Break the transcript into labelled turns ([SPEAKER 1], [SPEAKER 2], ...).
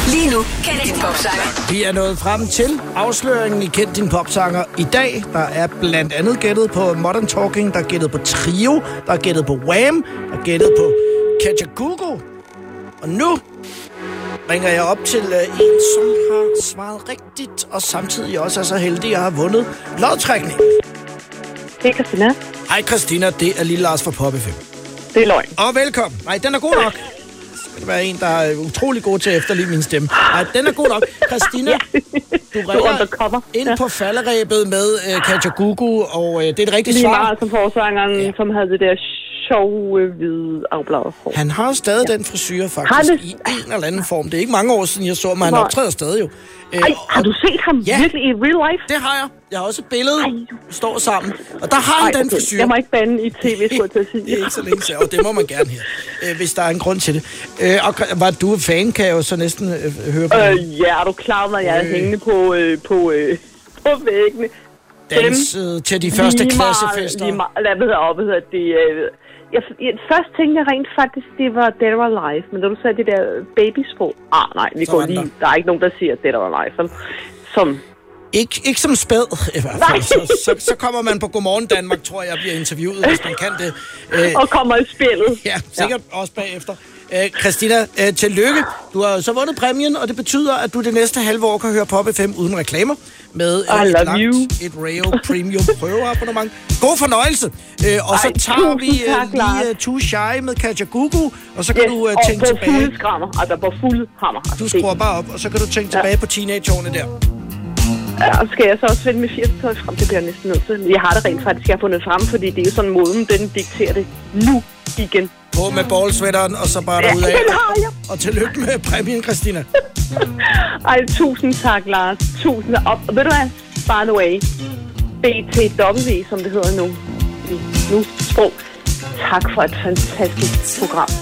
[SPEAKER 1] Lige nu, kend din popsanger.
[SPEAKER 2] Vi er nået frem til afsløringen i Kend din popsanger i dag. Der er blandt andet gættet på Modern Talking, der er gættet på Trio, der er gættet på Wham, der er gættet på Kajagoogoo. Og nu ringer jeg op til en, som har svaret rigtigt, og samtidig også er så heldig, at have vundet lodtrækningen.
[SPEAKER 3] Det er Christina.
[SPEAKER 2] Hej Christina, det er Lille Lars fra Pop FM.
[SPEAKER 3] Det er løgn.
[SPEAKER 2] Og velkommen. Nej, den er god nok. Skal det være en, der er utrolig god til at efterligne min stemme. Nej, den er god nok. Christina, du ringer ind på falderæbet med Kajagoogoo, og det er et rigtigt svar.
[SPEAKER 3] Lige meget som forsangeren, som havde det der sjove hvide afbladet hår.
[SPEAKER 2] Han har stadig den frisyre faktisk i en eller anden form. Det er ikke mange år siden, jeg så, men han optræder stadig jo.
[SPEAKER 3] Har du set ham virkelig i real life?
[SPEAKER 2] Det har jeg. Jeg har også et billede, står sammen. Og der har han den frisyre.
[SPEAKER 3] Jeg må ikke bande i tv, skulle jeg til at sige.
[SPEAKER 2] Det er ikke så længe siden, og det må man gerne her, hvis der er en grund til det. Og var du fan, kan jeg jo så næsten høre på.
[SPEAKER 3] Ja, er du klar, når jeg er hængende på væggene?
[SPEAKER 2] Dansede til de første klassefester.
[SPEAKER 3] Først tænkte jeg rent faktisk, det var Dead or Alive, men da du sagde det der babysprog, nej, vi går lige, der er ikke nogen, der siger Dead or Alive, som...
[SPEAKER 2] Ikke som spæd, i hvert fald. Så kommer man på Godmorgen Danmark, tror jeg, bliver interviewet, hvis man kan det.
[SPEAKER 3] Og kommer i spillet.
[SPEAKER 2] Ja, sikkert også bagefter. Christina, tillykke. Du har så vundet præmien, og det betyder, at du det næste halve år kan høre Pop FM uden reklamer med et Rayo Premium prøveabonnement. God fornøjelse. Og så tager vi lige Too Shy med Kajagoogoo, og så kan du tænke tilbage.
[SPEAKER 3] Og på fulde skrammer, altså på fulde hammer.
[SPEAKER 2] Du skruer bare op, og så kan du tænke tilbage på teenageårene der.
[SPEAKER 3] Ja, og skal jeg så også finde med 80-tøj frem, det bliver næsten nødt til. Jeg har det rent faktisk, jeg har fundet frem, fordi det er jo sådan moden, den dikterer det nu igen.
[SPEAKER 2] På med ballsweateren, og så bare derudad.
[SPEAKER 3] Ja, den har jeg.
[SPEAKER 2] Og tillykke med præmien, Christina.
[SPEAKER 3] Ej, tusind tak, Lars. Tusind tak. Og ved du hvad? By the way, BTW, som det hedder nu sprog. Tak for et fantastisk program.